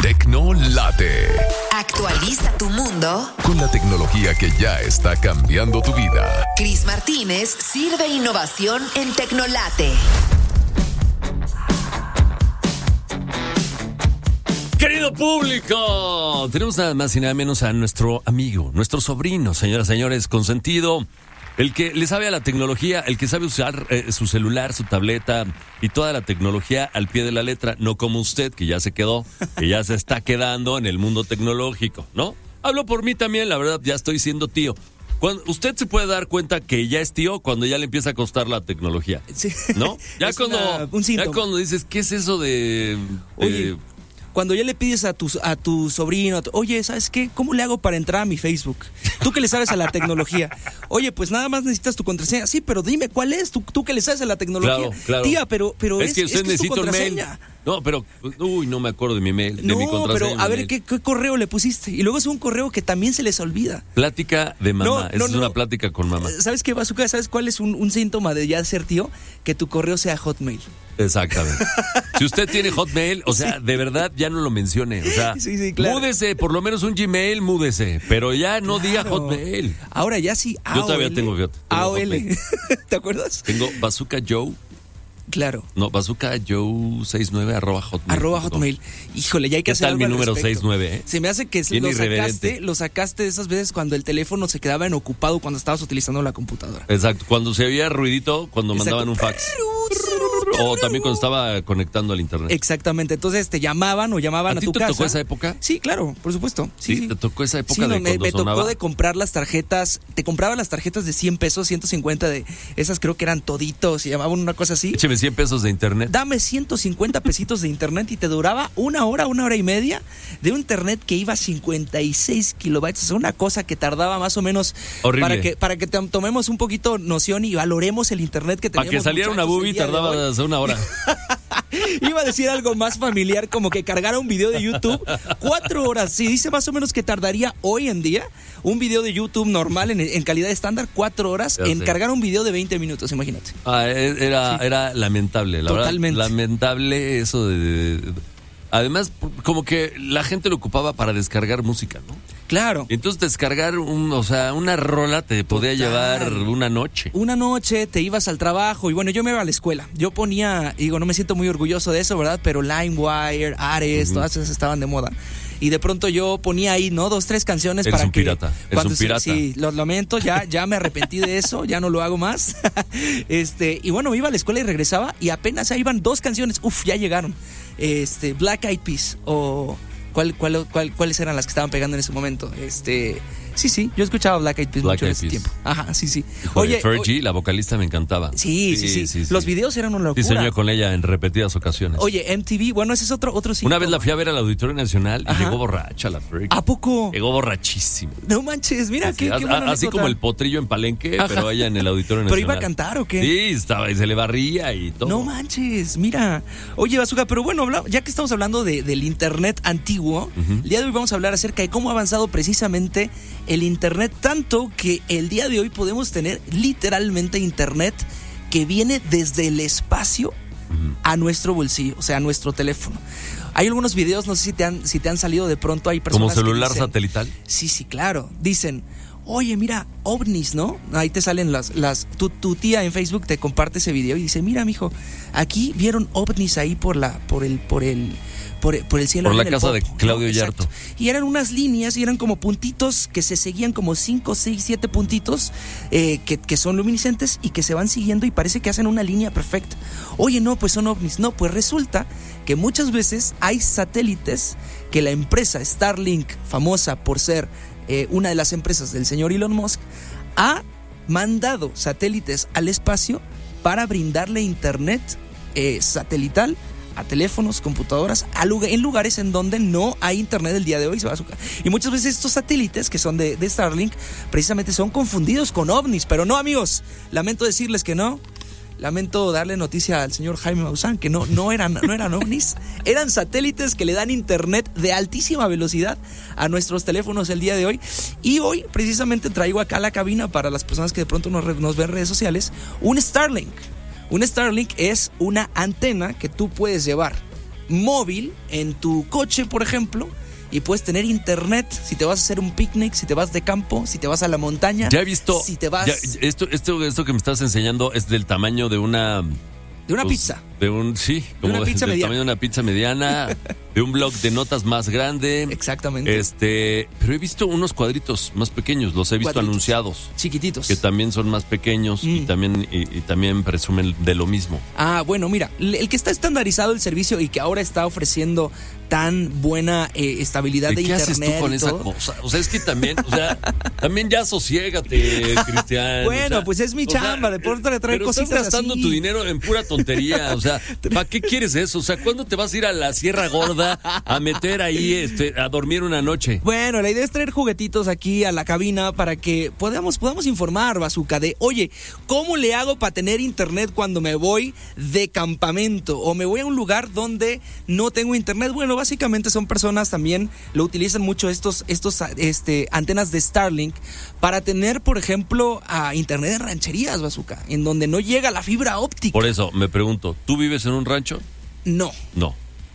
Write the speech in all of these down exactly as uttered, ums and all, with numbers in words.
Tecnolate. Actualiza tu mundo Con la tecnología que ya está cambiando tu vida. Cris Martínez sirve innovación en Tecnolate. Querido público, tenemos nada más y nada menos a nuestro amigo, nuestro sobrino, señoras y señores, consentido, el que le sabe a la tecnología, el que sabe usar eh, su celular, su tableta y toda la tecnología al pie de la letra, no como usted, que ya se quedó, que ya se está quedando en el mundo tecnológico, ¿no? Hablo por mí también, la verdad, ya estoy siendo tío. Cuando, usted se puede dar cuenta que ya es tío cuando ya le empieza a costar la tecnología, Sí. ¿no? Ya Es cuando, una- un síntoma. ya cuando dices, ¿qué es eso de...? Oye, de cuando ya le pides a tu, a tu sobrino, a tu- oye, ¿sabes qué? ¿Cómo le hago para entrar a mi Facebook? Tú que le sabes a la tecnología. Oye, pues nada más necesitas tu contraseña. Sí, pero dime, ¿cuál es? Tú, tú que le sabes a la tecnología. Claro, claro. Tía, pero, pero es, es, que usted es que es tu necesita un mail. contraseña. No, pero, uy, no me acuerdo de mi mail, de No, mi contraseña. pero a mi ver, mail. ¿qué, ¿qué correo le pusiste? Y luego es un correo que también se les olvida. Plática de mamá. No, Esa no, es no. una plática con mamá. ¿Sabes qué, Bazooka? ¿Sabes cuál es un, un síntoma de ya ser tío? Que tu correo sea Hotmail. Exactamente. Si usted tiene Hotmail, o sea, de verdad ya no lo mencione. O sea, Sí, sí, claro. múdese, por lo menos un Gmail, múdese. Pero ya no diga Claro. Hotmail. Ahora ya sí, A O L. Yo todavía tengo, fíjate, tengo A O L. Hotmail. ¿Te acuerdas? Tengo Bazooka Joe. Claro. No, Bazooka Joe sesenta y nueve arroba Hotmail. Arroba Hotmail. Híjole, ya hay que ¿Qué hacer tal algo mi al número respecto. sesenta y nueve, eh? Se me hace que Bien lo irreverente. sacaste, lo sacaste de esas veces cuando el teléfono se quedaba en ocupado cuando estabas utilizando la computadora. Exacto. Cuando se oía ruidito, cuando Exacto. mandaban un fax. O también cuando estaba conectando al internet. Exactamente. Entonces te llamaban o llamaban ¿A a, ti tu te casa. tocó esa época? Sí, claro, por supuesto. Sí, Sí, sí. te tocó esa época Sí, de no, me, cuando me tocó sonaba. de comprar las tarjetas. Te compraba las tarjetas de cien pesos, ciento cincuenta de esas, creo que eran toditos y llamaban una cosa así. Écheme cien pesos de internet. Dame ciento cincuenta pesitos de internet y te duraba una hora, una hora y media de un internet que iba a cincuenta y seis kilobytes. O sea, una cosa que tardaba más o menos Horrible. para que para que te- tomemos un poquito noción y valoremos el internet que Para teníamos. que saliera una muchachos, el boobie día de tardaba hoy. hasta una hora. Iba a decir algo más familiar, como que cargara un video de YouTube cuatro horas. Si dice más o menos que tardaría hoy en día un video de YouTube normal en, en calidad estándar, cuatro horas Ya en sé. cargar un video de veinte minutos, imagínate. Ah, era, era lamentable, la Totalmente. verdad. Lamentable eso de, de- de- Además, como que la gente lo ocupaba para descargar música, ¿no? Claro. Y entonces descargar un, o sea, una rola te podía Total. llevar una noche. Una noche te ibas al trabajo y bueno, yo me iba a la escuela. Yo ponía, digo, no me siento muy orgulloso de eso, ¿verdad? Pero LimeWire, Ares, todas esas estaban de moda. Y de pronto yo ponía ahí, ¿no? Dos, tres canciones Eres para un que... pirata, eres cuando un se- pirata. Sí, lo lamento, ya, ya me arrepentí de eso, ya no lo hago más. este Y bueno, iba a la escuela y regresaba y apenas ahí iban dos canciones. Uf, ya llegaron. Este, Black Eyed Peas o... ¿Cuál, cuál, cuál, ¿Cuáles eran las que estaban pegando en ese momento? Este... Sí, sí, yo escuchaba Black Eyed Peas Black mucho en Eyed ese Peas. tiempo. Ajá, sí, sí. Oye, Oye, Fergie, la vocalista, me encantaba. Sí, sí, sí, Los videos eran una locura. Sí, soñé con ella en repetidas ocasiones. Oye, M T V, bueno, ese es otro otro síntoma. Una vez la fui a ver al Auditorio Nacional y Ajá. llegó borracha la Fergie. ¿A poco? Llegó borrachísima. No manches, mira, Sí, qué, as- qué buena así anécdota. como el potrillo en Palenque, Ajá. pero ella en el Auditorio ¿Pero Nacional. iba a cantar o qué? Sí, estaba y se le barría y todo. No manches, mira. Oye, Bazooka, pero bueno, habla- ya que estamos hablando de, del internet antiguo, Ujú. el día de hoy vamos a hablar acerca de cómo ha avanzado precisamente el internet, tanto que el día de hoy podemos tener literalmente internet que viene desde el espacio a nuestro bolsillo, o sea, a nuestro teléfono. Hay algunos videos, no sé si te han, si te han salido de pronto, hay personas Como celular que dicen, satelital. Sí, sí, claro. Dicen, oye, mira, ovnis, ¿no? Ahí te salen las... las tu, tu tía en Facebook te comparte ese video y dice, mira, mijo, aquí vieron ovnis ahí por la, por el, por el, por, por el cielo. Por la en el casa de Popo, ¿no? Claudio Exacto. Yarto. Y eran unas líneas y eran como puntitos que se seguían como cinco, seis, siete puntitos eh, que, que son luminiscentes y que se van siguiendo y parece que hacen una línea perfecta. Oye, no, pues son ovnis. No, pues resulta que muchas veces hay satélites que la empresa Starlink, famosa por ser eh, una de las empresas del señor Elon Musk, ha mandado satélites al espacio para brindarle internet eh, satelital a teléfonos, computadoras, a lugar, en lugares en donde no hay internet el día de hoy. Y muchas veces estos satélites que son de, de Starlink precisamente son confundidos con ovnis, pero no, amigos, lamento decirles que no. Lamento darle noticia al señor Jaime Maussan que no, no, eran, no eran ovnis, eran satélites que le dan internet de altísima velocidad a nuestros teléfonos el día de hoy. Y hoy precisamente traigo acá a la cabina, para las personas que de pronto nos, nos ven en redes sociales, un Starlink. Un Starlink es una antena que tú puedes llevar móvil en tu coche, por ejemplo, y puedes tener internet si te vas a hacer un picnic, si te vas de campo, si te vas a la montaña. Ya he visto. Si te vas. Ya, esto, esto, esto que me estás enseñando es del tamaño de una. De una pues, pizza. De un, sí, como una pizza del mediana. tamaño de una pizza mediana, de un bloc de notas más grande. Exactamente. Este, pero he visto unos cuadritos más pequeños, los he visto Cuadritos. anunciados. Chiquititos. Que también son más pequeños Mm. y también y, y también presumen de lo mismo. Ah, bueno, mira, el que está estandarizado el servicio y que ahora está ofreciendo tan buena eh, estabilidad de ¿Qué internet. haces tú con y esa todo. cosa? O sea, es que también, o sea, también ya sosiégate, Cristian. Bueno, o sea, pues es mi o sea, chamba, de pronto le traer pero cositas estás gastando así. tu dinero en pura tontería, o sea, ¿para qué quieres eso? O sea, ¿cuándo te vas a ir a la Sierra Gorda a meter ahí, este, a dormir una noche? Bueno, la idea es traer juguetitos aquí a la cabina para que podamos, podamos informar, Bazooka, de, oye, ¿cómo le hago para tener internet cuando me voy de campamento o me voy a un lugar donde no tengo internet? Bueno, básicamente son personas también, lo utilizan mucho estos, estos este, antenas de Starlink para tener, por ejemplo, a internet en rancherías, Bazooka, en donde no llega la fibra óptica. Por eso, me pregunto, ¿tú vives en un rancho? No. No.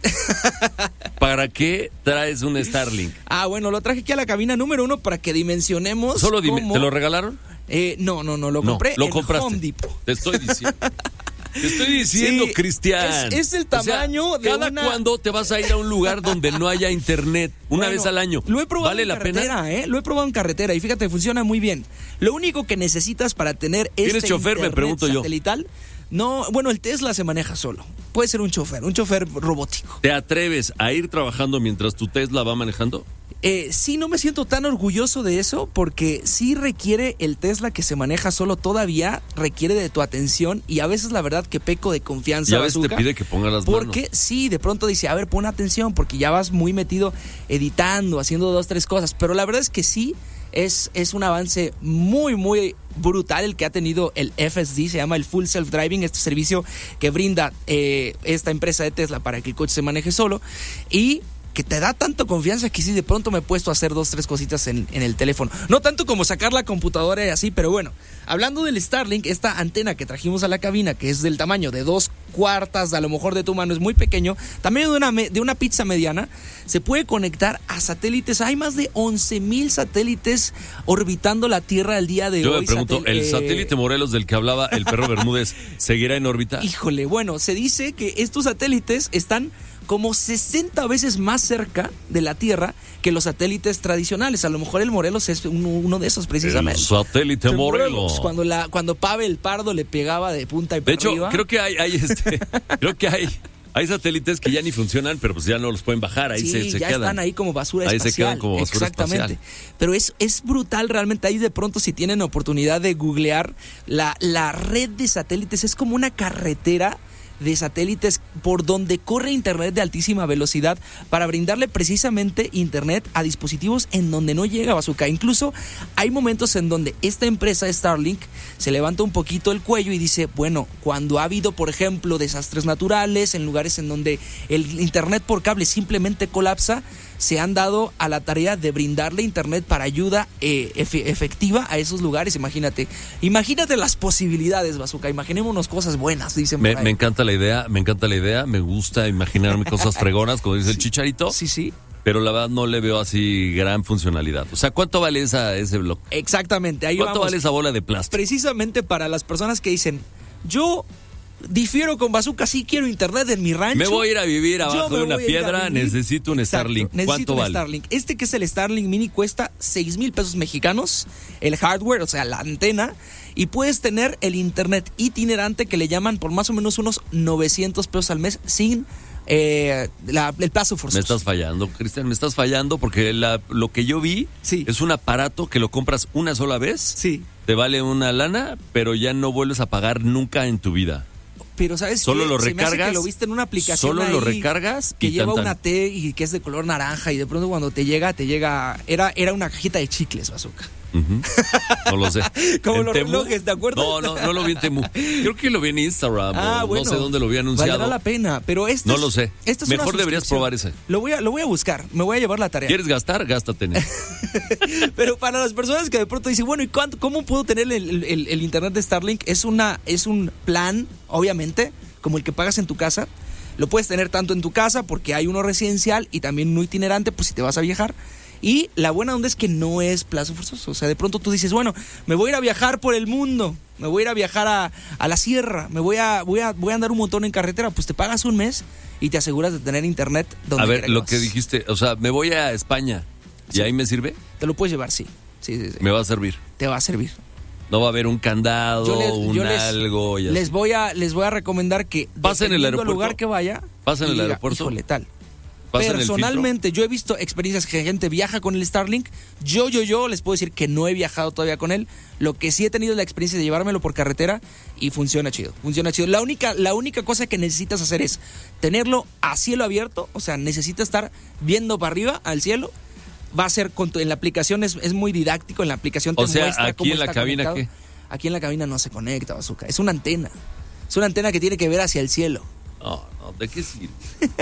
¿Para qué traes un Starlink? Ah, bueno, lo traje aquí a la cabina número uno para que dimensionemos. Solo dime, cómo... ¿te lo regalaron? Eh, no, no, no, lo No, compré lo en compraste. Home Depot. Te estoy diciendo. Te estoy diciendo, Sí, Cristian. es- es el tamaño O sea, de ¿cada una- cuándo te vas a ir a un lugar donde no haya internet? Una Bueno, vez al año. Lo he probado ¿Vale en la carretera, pena? ¿eh? Lo he probado en carretera y fíjate, funciona muy bien. Lo único que necesitas para tener este ¿Tienes chofer? Me internet pregunto yo. satelital, no, bueno, el Tesla se maneja solo. Puede ser un chofer, un chofer robótico. ¿Te atreves a ir trabajando mientras tu Tesla va manejando? Eh, sí, no me siento tan orgulloso de eso porque sí requiere el Tesla que se maneja solo todavía, requiere de tu atención y a veces la verdad que peco de confianza. Y a veces te Bazooka, pide que pongas las porque manos. sí, de pronto dice, a ver, pon atención porque ya vas muy metido editando, haciendo dos, tres cosas, pero la verdad es que sí. Es, es un avance muy, muy brutal el que ha tenido el F S D, se llama el Full Self Driving, este servicio que brinda eh, esta empresa de Tesla para que el coche se maneje solo y que te da tanto confianza que sí, de pronto me he puesto a hacer dos, tres cositas en, en el teléfono. No tanto como sacar la computadora y así, pero bueno, hablando del Starlink, esta antena que trajimos a la cabina, que es del tamaño de dos cuartas, a lo mejor de tu mano, es muy pequeño, también de una, de una pizza mediana, se puede conectar a satélites. Hay más de once mil satélites orbitando la Tierra al día de Yo hoy. me pregunto, Satel- ¿el eh, satélite Morelos del que hablaba el perro Bermúdez seguirá en órbita? Híjole, bueno, se dice que estos satélites están como sesenta veces más cerca de la Tierra que los satélites tradicionales. A lo mejor el Morelos es uno, uno de esos precisamente. El satélite El Morelos. Cuando la cuando Pavel Pardo le pegaba de punta y De para hecho, arriba. creo que hay, hay este, creo que hay, hay satélites que ya ni funcionan, pero pues ya no los pueden bajar, ahí sí, se, se ya quedan. están ahí como basura Ahí se espacial. quedan como basura Exactamente. espacial. Pero es, es brutal realmente. Ahí de pronto, si tienen oportunidad de googlear la, la red de satélites, es como una carretera de satélites por donde corre internet de altísima velocidad para brindarle precisamente internet a dispositivos en donde no llega Bazooka. Incluso hay momentos en donde esta empresa Starlink se levanta un poquito el cuello y dice, bueno, cuando ha habido, por ejemplo, desastres naturales, en lugares en donde el internet por cable simplemente colapsa, se han dado a la tarea de brindarle internet para ayuda eh, efe- efectiva a esos lugares. Imagínate, imagínate las posibilidades, Bazooka. Imaginémonos cosas buenas, dicen Me, por ahí. me encanta la idea, me encanta la idea, me gusta imaginarme cosas fregonas, como dice el Chicharito, Sí, sí. pero la verdad no le veo así gran funcionalidad. O sea, ¿cuánto vale esa, ese blog? Exactamente, ahí ¿Cuánto vamos. vale esa bola de plástico? Precisamente para las personas que dicen, yo difiero con Bazooka, sí quiero internet en mi rancho. Me voy a ir a vivir Yo abajo me de una voy a ir a piedra, vivir. necesito un Exacto, Starlink. necesito ¿Cuánto un vale? Starlink. Este que es el Starlink Mini cuesta seis mil pesos mexicanos, el hardware, o sea, la antena, y puedes tener el internet itinerante que le llaman por más o menos unos novecientos pesos al mes sin eh, la- el plazo forzoso. Me estás fallando, Cristian, me estás fallando porque la- lo que yo vi Sí. es un aparato que lo compras una sola vez, Sí, te vale una lana, pero ya no vuelves a pagar nunca en tu vida. pero ¿sabes Solo qué? lo Se me hace recargas, que lo viste en una aplicación solo lo ahí recargas que y lleva tan, tan. una T y que es de color naranja y de pronto cuando te llega, te llega... Era, era una cajita de chicles, Bazooka. Ujú. No lo sé. Como ¿En los Temu? relojes, ¿te acuerdas? No, no, no lo vi en Temu. Creo que lo vi en Instagram Ah, o bueno. no sé dónde lo vi anunciado. Valdrá la pena, pero esto No es- lo sé. esto es Mejor una deberías suscripción. probar ese. Lo voy a, lo voy a buscar, me voy a llevar la tarea. ¿Quieres gastar? Gástate en eso. Pero para las personas que de pronto dicen, bueno, ¿y cuánto, cómo puedo tener el, el- el internet de Starlink? Es una, es un plan, obviamente, como el que pagas en tu casa. Lo puedes tener tanto en tu casa, porque hay uno residencial y también uno itinerante, pues si te vas a viajar. Y la buena onda es que no es plazo forzoso. O sea, de pronto tú dices, bueno, me voy a ir a viajar por el mundo, me voy a ir a viajar a, a la sierra, me voy a, voy a voy a andar un montón en carretera. Pues te pagas un mes y te aseguras de tener internet donde A ver, quieras. lo que dijiste, o sea, me voy a España, ¿y Sí. ahí me sirve? Te lo puedes llevar, sí. Sí, sí, sí. Me va a servir. Te va a servir. No va a haber un candado, Yo les- un yo les- algo. Y así. Les voy a les voy a recomendar que Pasa en el dependiendo del aeropuerto. lugar que vaya, Pasa en y el diga, aeropuerto. híjole, tal. Pasa en el filtro. Personalmente, yo he visto experiencias que gente viaja con el Starlink. Yo, yo, yo les puedo decir que no he viajado todavía con él. Lo que sí he tenido es la experiencia de llevármelo por carretera y funciona chido. Funciona chido. La única, la única cosa que necesitas hacer es tenerlo a cielo abierto. O sea, necesitas estar viendo para arriba al cielo. Va a ser con tu- en la aplicación, es, es muy didáctico. En la aplicación te O sea, muestra aquí cómo en la está cabina, conectado. ¿qué? Aquí en la cabina no se conecta, Bazooka. Es una antena. Es una antena que tiene que ver hacia el cielo. No, no, ¿de qué sirve?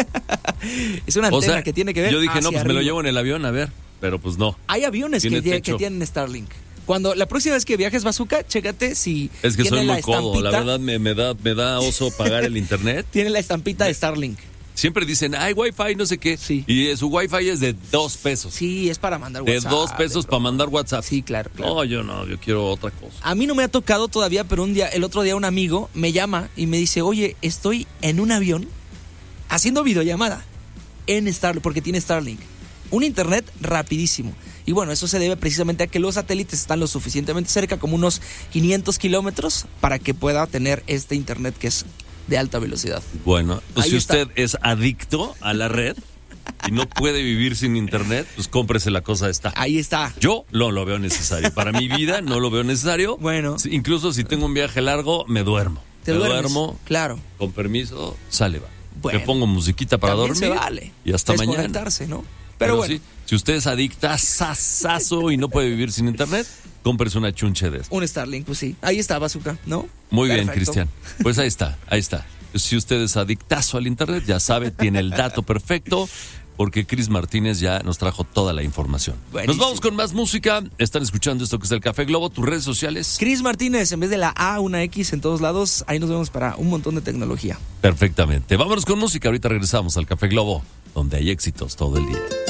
Es una O antena sea, que tiene que ver yo dije, no, hacia pues me lo arriba. llevo en el avión, a ver. Pero pues no. Hay aviones que, Tiene tie- techo. que tienen Starlink. Cuando la próxima vez que viajes, Bazooka, chécate si Es que tiene soy la muy codo, la estampita- verdad me, me da, me da oso pagar el internet. Tiene la estampita de Starlink. Siempre dicen, ay, Wi-Fi, no sé qué. Sí. Y su Wi-Fi es de dos pesos. Sí, es para mandar de WhatsApp. dos pesos de para broma. mandar WhatsApp. Sí, claro, claro. No, yo no, yo quiero otra cosa. A mí no me ha tocado todavía, pero un día, el otro día un amigo me llama y me dice, oye, estoy en un avión haciendo videollamada en Starlink, porque tiene Starlink. Un internet rapidísimo. Y bueno, eso se debe precisamente a que los satélites están lo suficientemente cerca, como unos quinientos kilómetros, para que pueda tener este internet que es de alta velocidad. Bueno, pues Ahí si está. usted es adicto a la red y no puede vivir sin internet, pues cómprese la cosa esta. Ahí está. Yo no lo veo necesario. Para mi vida no lo veo necesario. Bueno. Sí, incluso si tengo un viaje largo, me duermo. Te me duermes. duermo, Claro. con permiso, sale, va. Bueno. Me pongo musiquita para También dormir. se vale. Y hasta mañana. Desconectarse, ¿no? Pero, Pero, bueno, sí, si usted es adicta, sasazo y no puede vivir sin internet, cómprese una chunche de esto. un Starlink, pues sí. Ahí está, Bazooka, ¿no? Muy bien, Perfecto. Cristian. Pues ahí está, ahí está. Si usted es adictazo al internet, ya sabe, tiene el dato perfecto, porque Cris Martínez ya nos trajo toda la información. Buenísimo. Nos vamos con más música. Están escuchando esto que es el Café Globo, tus redes sociales. Cris Martínez, en vez de la A, una X en todos lados. Ahí nos vemos para un montón de tecnología. Perfectamente. Vámonos con música. Ahorita regresamos al Café Globo, donde hay éxitos todo el día.